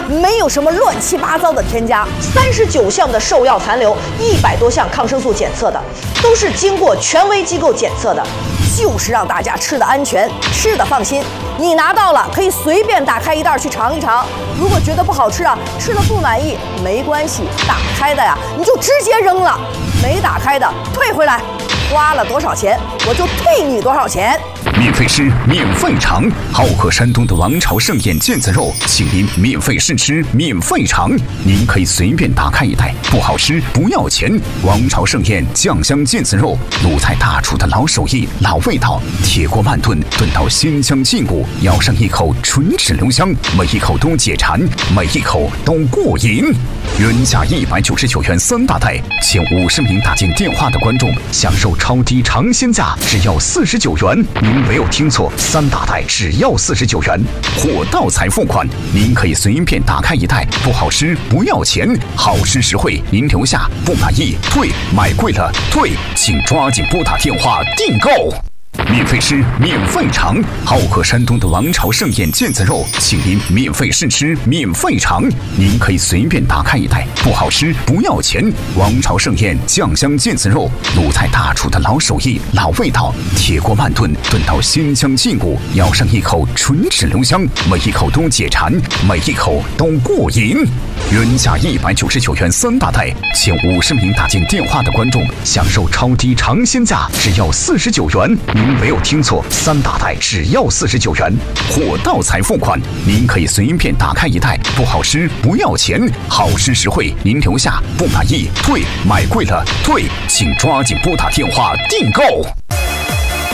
没有什么乱七八糟的添加。 39项的兽药残留，100多项抗生素检测的，都是经过权威机构检测的， 就是让大家吃的安全，吃的放心。你拿到了，可以随便打开一袋去尝一尝。如果觉得不好吃啊，吃的不满意，没关系，打开的呀你就直接扔了，没打开的退回来。花了多少钱，我就退你多少钱。 免费吃，免费尝，好喝山东的王朝盛宴腱子肉，请您免费试吃，免费尝。您可以随便打开一袋，不好吃不要钱。王朝盛宴酱香腱子肉，鲁菜大厨的老手艺、老味道，铁锅慢炖，炖到鲜香劲骨，咬上一口唇齿留香，每一口都解馋，每一口都过瘾。原价199元3大袋，前50名打进电话的观众享受超低尝鲜价，只要49元。您没有听错，3大袋只要49元，货到才付款。您可以随便打开一袋，不好吃不要钱，好吃实惠您留下，不满意退，买贵了退，请抓紧拨打电话订购。免费吃，免费尝，好喝山东的王朝盛宴腱子肉，请您免费试吃，免费尝。您可以随便打开一袋，不好吃不要钱。王朝盛宴酱香腱子肉，鲁菜大厨的老手艺、老味道，铁锅慢炖，炖到鲜香劲骨，咬上一口唇齿留香，每一口都解馋，每一口都过瘾。原价199元3大袋，前50名打进电话的观众享受超低尝鲜价，只要49元。您没有听错，3大袋只要49元，货到才付款。您可以随便打开一袋，不好吃不要钱，好吃实惠您留下，不满意退，买贵了退，请抓紧拨打电话订购。